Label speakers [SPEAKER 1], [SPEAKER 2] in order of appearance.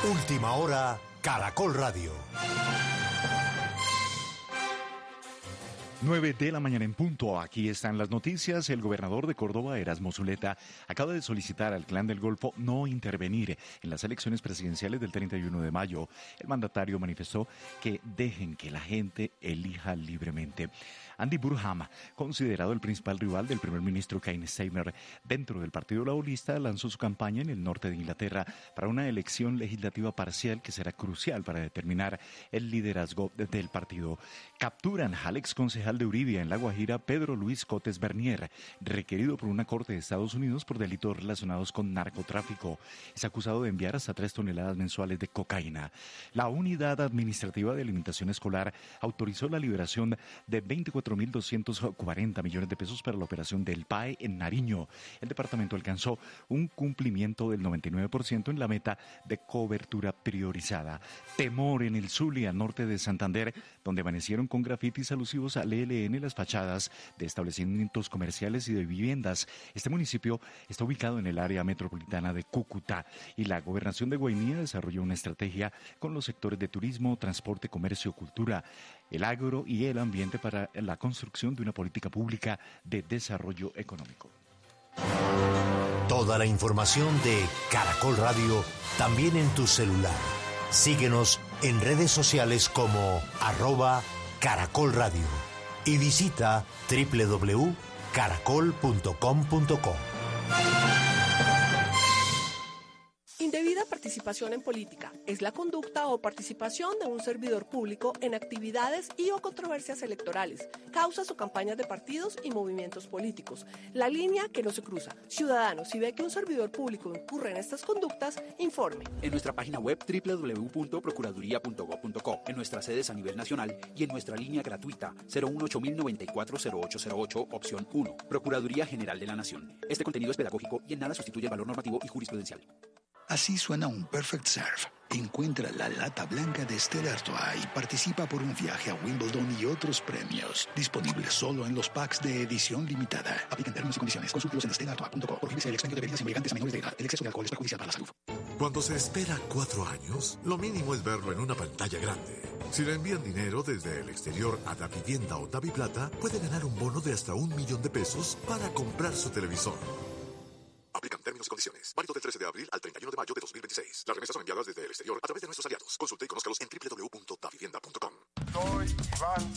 [SPEAKER 1] Última hora, Caracol Radio.
[SPEAKER 2] 9 de la mañana en punto. Aquí están las noticias. El gobernador de Córdoba, Erasmo Zuleta, acaba de solicitar al Clan del Golfo no intervenir en las elecciones presidenciales del 31 de mayo. El mandatario manifestó que dejen que la gente elija libremente. Andy Burham, considerado el principal rival del primer ministro Keir Starmer dentro del Partido Laborista, lanzó su campaña en el norte de Inglaterra para una elección legislativa parcial que será crucial para determinar el liderazgo del partido. Capturan al ex concejal de Uribia en La Guajira, Pedro Luis Cotes Bernier, requerido por una corte de Estados Unidos por delitos relacionados con narcotráfico. Es acusado de enviar hasta 3 toneladas mensuales de cocaína. La Unidad Administrativa de Alimentación Escolar autorizó la liberación de 24.240 millones de pesos para la operación del PAE en Nariño. El departamento alcanzó un cumplimiento del 99% en la meta de cobertura priorizada. Temor en el Zulia, norte de Santander, donde amanecieron con grafitis alusivos al ELN las fachadas de establecimientos comerciales y de viviendas. Este municipio está ubicado en el área metropolitana de Cúcuta y la gobernación de Guainía desarrolló una estrategia con los sectores de turismo, transporte, comercio, cultura, el agro y el ambiente para la construcción de una política pública de desarrollo económico.
[SPEAKER 1] Toda la información de Caracol Radio también en tu celular. Síguenos en redes sociales como @Caracol Radio y visita www.caracol.com.co.
[SPEAKER 3] Indebida participación en política es la conducta o participación de un servidor público en actividades y o controversias electorales, causas o campañas de partidos y movimientos políticos. La línea que no se cruza. Ciudadano, si ve que un servidor público incurre en estas conductas, informe.
[SPEAKER 4] En nuestra página web www.procuraduría.gov.co, en nuestras sedes a nivel nacional y en nuestra línea gratuita 018-094-0808, opción 1. Procuraduría General de la Nación. Este contenido es pedagógico y en nada sustituye el valor normativo y jurisprudencial.
[SPEAKER 5] Así suena un Perfect Serve. Encuentra la lata blanca de Stella Artois y participa por un viaje a Wimbledon y otros premios. Disponible solo en los packs de edición limitada. Aplican términos y condiciones. Consúltalos en stellartois.co. Prohíbese el expendio de bebidas embriagantes a menores de edad. El exceso de alcohol es perjudicial para la salud.
[SPEAKER 6] Cuando se espera 4 años, lo mínimo es verlo en una pantalla grande. Si le envían dinero desde el exterior a Davivienda o Daviplata, puede ganar un bono de hasta $1.000.000 para comprar su televisor. Aplican términos y condiciones. Válido del 13 de abril al 31 de mayo de 2026. Las remesas son enviadas desde el exterior a través de nuestros aliados. Consulte y conózcalos en www.davivienda.com.
[SPEAKER 7] Soy Iván